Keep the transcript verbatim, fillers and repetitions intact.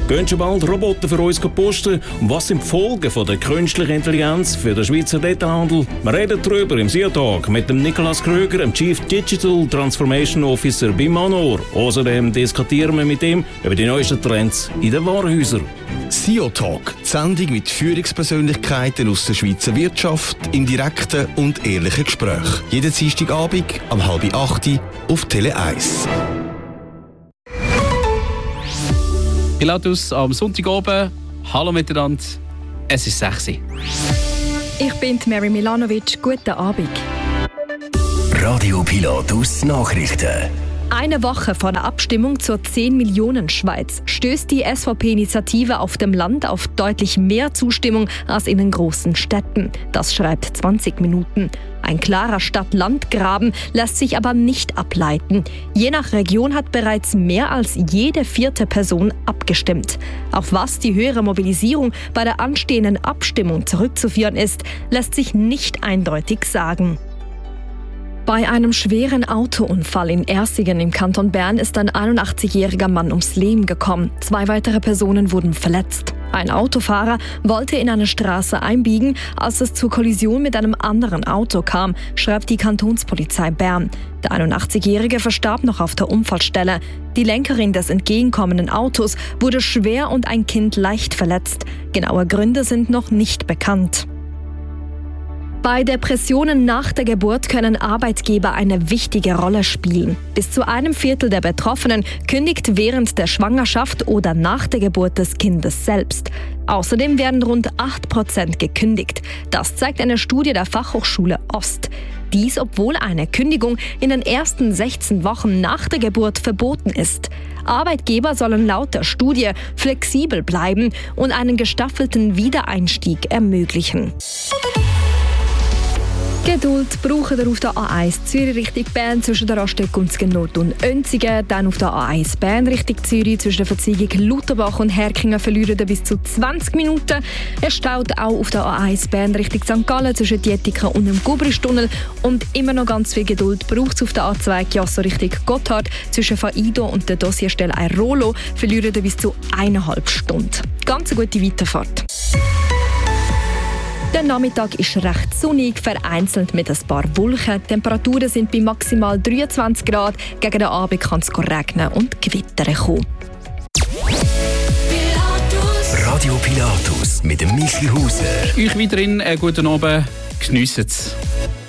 Gehen schon bald Roboter für uns posten? Und was sind die Folgen von der künstlichen Intelligenz für den Schweizer Detailhandel? Wir reden darüber im S I A-Talk mit dem Nikolaus Kröger, dem Chief Digital Transformation Officer bei Manor. Außerdem diskutieren wir mit ihm über die neuesten Trends in den Warenhäusern. S I A-Talk, die Sendung mit Führungspersönlichkeiten aus der Schweizer Wirtschaft im direkten und ehrlichen Gespräch. Jeden Dienstagabend um halb acht auf Tele eins. Pilatus am Sonntagabend. Hallo miteinander. Es ist sechs Uhr. Ich bin Mary Milanovic. Guten Abend. Radio Pilatus Nachrichten. Eine Woche vor der Abstimmung zur zehn Millionen Schweiz stößt die S V P-Initiative auf dem Land auf deutlich mehr Zustimmung als in den großen Städten. Das schreibt zwanzig Minuten. Ein klarer Stadt-Land-Graben lässt sich aber nicht ableiten. Je nach Region hat bereits mehr als jede vierte Person abgestimmt. Auf was die höhere Mobilisierung bei der anstehenden Abstimmung zurückzuführen ist, lässt sich nicht eindeutig sagen. Bei einem schweren Autounfall in Ersigen im Kanton Bern ist ein einundachtzigjähriger Mann ums Leben gekommen. Zwei weitere Personen wurden verletzt. Ein Autofahrer wollte in eine Straße einbiegen, als es zur Kollision mit einem anderen Auto kam, schreibt die Kantonspolizei Bern. Der einundachtzigjährige verstarb noch auf der Unfallstelle. Die Lenkerin des entgegenkommenden Autos wurde schwer und ein Kind leicht verletzt. Genaue Gründe sind noch nicht bekannt. Bei Depressionen nach der Geburt können Arbeitgeber eine wichtige Rolle spielen. Bis zu einem Viertel der Betroffenen kündigt während der Schwangerschaft oder nach der Geburt des Kindes selbst. Außerdem werden rund acht Prozent gekündigt. Das zeigt eine Studie der Fachhochschule Ost. Dies, obwohl eine Kündigung in den ersten sechzehn Wochen nach der Geburt verboten ist. Arbeitgeber sollen laut der Studie flexibel bleiben und einen gestaffelten Wiedereinstieg ermöglichen. Geduld brauchen wir auf der A eins Zürich Richtung Bern zwischen der Raststätte Gunzgen Nord und Önzigen. Dann auf der A eins Bern Richtung Zürich zwischen der Verzweigung Lutherbach und Herkingen verlieren bis zu zwanzig Minuten. Es staut auch auf der A eins Bern Richtung Sankt Gallen zwischen Dietiken und dem Gubristunnel. Und immer noch ganz viel Geduld braucht es auf der A zwei Chiasso Richtung Gotthard zwischen Faido und der Dossierstelle Airolo verlieren bis zu eineinhalb Stunden. Ganz eine gute Weiterfahrt. Der Nachmittag ist recht sonnig, vereinzelt mit ein paar Wolken. Die Temperaturen sind bei maximal dreiundzwanzig Grad. Gegen den Abend kann es regnen und gewittern kommen. Radio Pilatus mit dem Michi Hauser. Euch weiterhin einen guten Abend. Geniessen es.